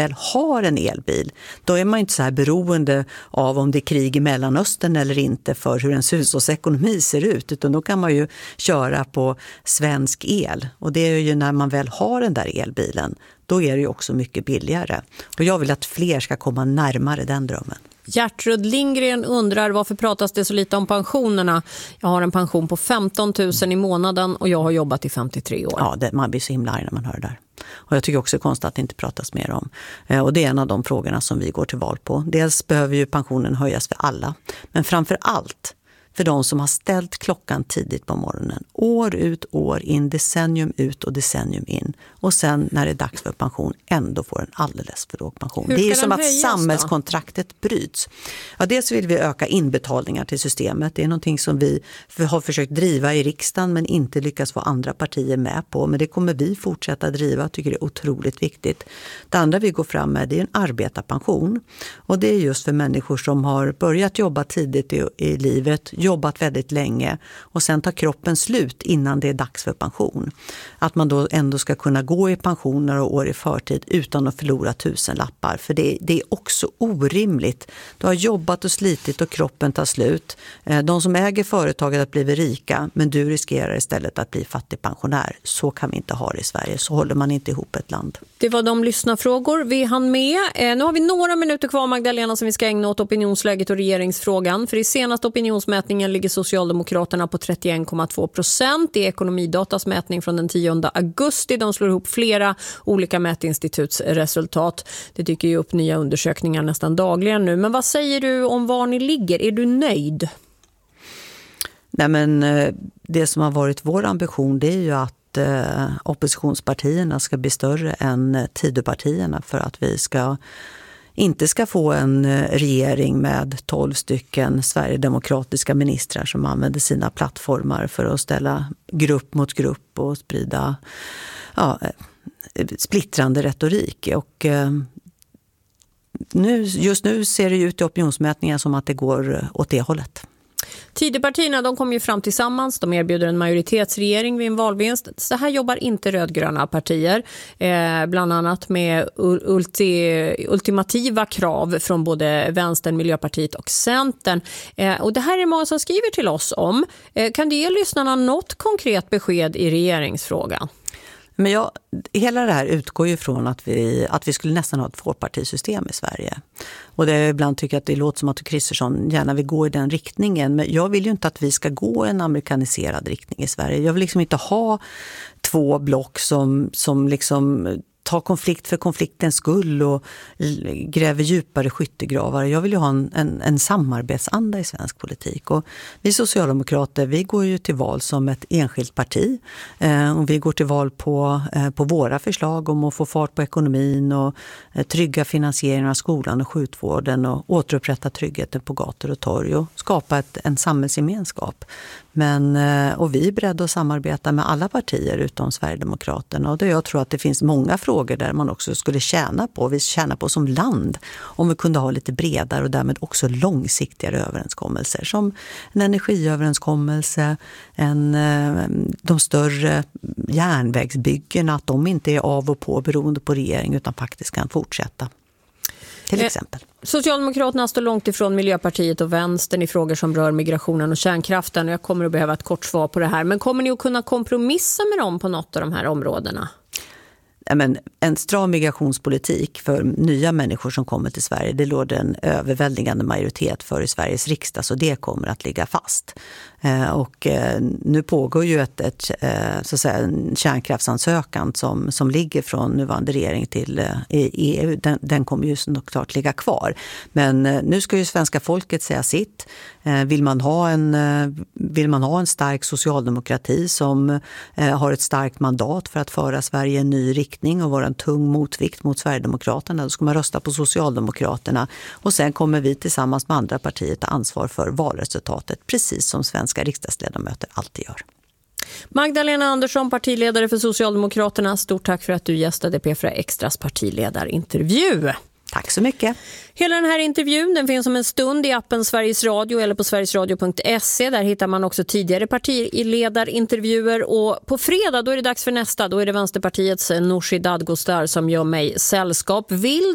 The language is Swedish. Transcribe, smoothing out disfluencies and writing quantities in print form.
väl har en elbil, då är man inte så här beroende av om det är krig i Mellanöstern eller inte för hur en hushållsekonomi ser ut, utan då kan man ju köra på svensk el. Och det är ju när man väl har den där elbilen, då är det ju också mycket billigare. Och jag vill att fler ska komma närmare den drömmen. Gertrud Lindgren undrar varför pratas det så lite om pensionerna. Jag har en pension på 15 000 i månaden och jag har jobbat i 53 år. Ja, man blir så himla arg när man hör det där. Och jag tycker också det är konstigt att det inte pratas mer om. Och det är en av de frågorna som vi går till val på. Dels behöver ju pensionen höjas för alla. Men framför allt för de som har ställt klockan tidigt på morgonen. År ut, år in, decennium ut och decennium in. Och sen när det är dags för pension ändå får en alldeles för låg pension. Det är ju som att samhällskontraktet bryts. Ja, dels vill vi öka inbetalningar till systemet. Det är någonting som vi har försökt driva i riksdagen men inte lyckas få andra partier med på. Men det kommer vi fortsätta driva. Jag tycker det är otroligt viktigt. Det andra vi går fram med, det är en arbetarpension. Och det är just för människor som har börjat jobba tidigt i livet, jobbat väldigt länge och sen tar kroppen slut innan det är dags för pension. Att man då ändå ska kunna gå i pension några år i förtid utan att förlora 1000 lappar. För det är också orimligt. Du har jobbat och slitit och kroppen tar slut. De som äger företaget har blivit rika, men du riskerar istället att bli fattigpensionär. Så kan vi inte ha det i Sverige. Så håller man inte ihop ett land. Det var de lyssnarfrågor vi hann med. Nu har vi några minuter kvar, Magdalena, som vi ska ägna åt opinionsläget och regeringsfrågan. För i senaste opinionsmätningen ligger Socialdemokraterna på 31,2%. Det är Ekonomidatas mätning från den 10 augusti. De slår ihop flera olika mätinstituts resultat. Det dyker ju upp nya undersökningar nästan dagligen nu. Men vad säger du om var ni ligger? Är du nöjd? Nej, men det som har varit vår ambition, det är ju att oppositionspartierna ska bli större än Tidöpartierna för att vi inte ska få en regering med 12 stycken sverigedemokratiska ministrar som använder sina plattformar för att ställa grupp mot grupp och sprida splittrande retorik. Och just nu ser det ut i opinionsmätningar som att det går åt det hållet. Tidöpartierna, de kom ju fram tillsammans. De erbjuder en majoritetsregering vid en valvinst. Så här jobbar inte rödgröna partier. Bland annat med ultimativa krav från både Vänstern, Miljöpartiet och Centern. Och det här är många som skriver till oss om. Kan du ge lyssnarna något konkret besked i regeringsfrågan? Men hela det här utgår ju från att vi skulle nästan ha ett tvåpartisystem i Sverige. Och det är ibland tycker jag att det låter som att Kristersson gärna vill gå i den riktningen. Men jag vill ju inte att vi ska gå en amerikaniserad riktning i Sverige. Jag vill liksom inte ha två block som liksom tar konflikt för konfliktens skull och gräver djupare skyttegravar. Jag vill ju ha en samarbetsanda i svensk politik. Och vi socialdemokrater, vi går ju till val som ett enskilt parti. Och vi går till val på våra förslag om att få fart på ekonomin och trygga finansieringen av skolan och sjukvården och återupprätta tryggheten på gator och torg och skapa en samhällsgemenskap. Och vi är beredda att samarbeta med alla partier utom Sverigedemokraterna. Och jag tror att det finns många frågor där man också skulle tjäna på som land om vi kunde ha lite bredare och därmed också långsiktigare överenskommelser. Som en energiöverenskommelse, de större järnvägsbyggena, att de inte är av och på beroende på regering utan faktiskt kan fortsätta. Till exempel. Socialdemokraterna står långt ifrån Miljöpartiet och Vänstern i frågor som rör migrationen och kärnkraften. Jag kommer att behöva ett kort svar på det här. Men kommer ni att kunna kompromissa med dem på något av de här områdena? Men en stram migrationspolitik för nya människor som kommer till Sverige, det låg en överväldigande majoritet för i Sveriges riksdag, så det kommer att ligga fast. Och nu pågår ju så att säga, en kärnkraftsansökan som ligger från nuvarande regering till EU. Den kommer ju såklart ligga kvar. Men nu ska ju svenska folket säga sitt. Vill man ha en stark socialdemokrati som har ett starkt mandat för att föra Sverige i en ny riktning och vara en tung motvikt mot Sverigedemokraterna, då ska man rösta på Socialdemokraterna. Och sen kommer vi tillsammans med andra partier ta ansvar för valresultatet, precis som svenska riksdagsledamöter alltid gör. Magdalena Andersson, partiledare för Socialdemokraterna. Stort tack för att du gästade P4 Extras partiledarintervju. Tack så mycket. Hela den här intervjun, den finns om en stund i appen Sveriges Radio eller på sverigesradio.se. Där hittar man också tidigare partiledarintervjuer. Och på fredag, då är det dags för nästa. Då är det Vänsterpartiets Nooshi Dadgostar som gör mig sällskap. Vill